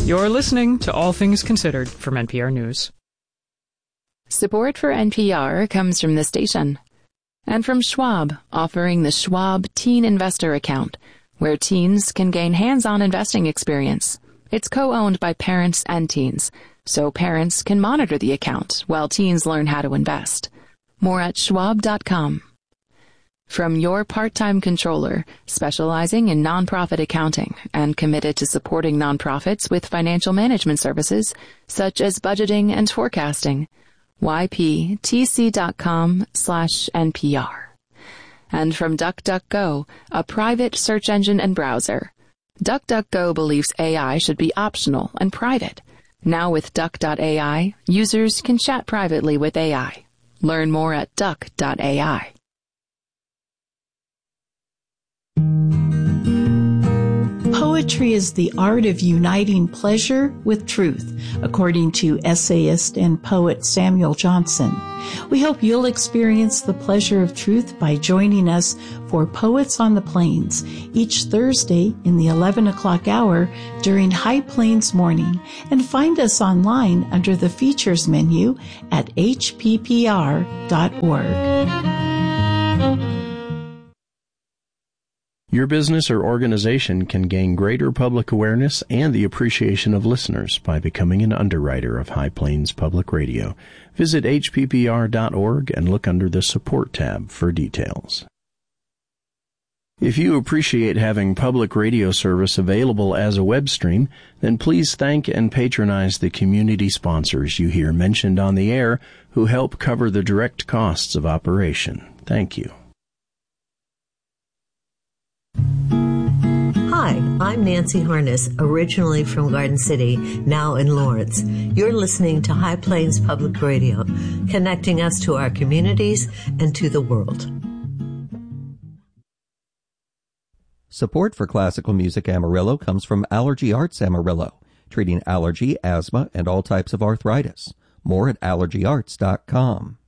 You're listening to All Things Considered from NPR News. Support for NPR comes from the station and from Schwab, offering the Schwab Teen Investor Account, where teens can gain hands-on investing experience. It's co-owned by parents and teens, so parents can monitor the account while teens learn how to invest. More at schwab.com. From your part-time controller, specializing in nonprofit accounting and committed to supporting nonprofits with financial management services, such as budgeting and forecasting, yptc.com/NPR. And from DuckDuckGo, a private search engine and browser. DuckDuckGo believes AI should be optional and private. Now with Duck.ai, users can chat privately with AI. Learn more at Duck.ai. Poetry is the art of uniting pleasure with truth, according to essayist and poet Samuel Johnson. We hope you'll experience the pleasure of truth by joining us for Poets on the Plains each Thursday in the 11 o'clock hour during High Plains Morning, and find us online under the features menu at hppr.org. Your business or organization can gain greater public awareness and the appreciation of listeners by becoming an underwriter of High Plains Public Radio. Visit hppr.org and look under the Support tab for details. If you appreciate having public radio service available as a web stream, then please thank and patronize the community sponsors you hear mentioned on the air who help cover the direct costs of operation. Thank you. Hi, I'm Nancy Harness, originally from Garden City, now in Lawrence. You're listening to High Plains Public Radio, connecting us to our communities and to the world. Support for classical music Amarillo comes from Allergy Arts Amarillo, treating allergy, asthma, and all types of arthritis. More at allergyarts.com.